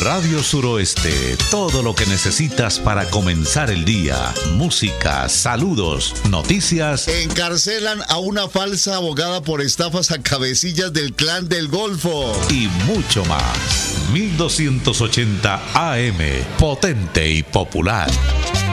Radio Suroeste, todo lo que necesitas para comenzar el día. Música, saludos, noticias. Encarcelan a una falsa abogada por estafas a cabecillas del Clan del Golfo. Y mucho más. 1280 AM, potente y popular.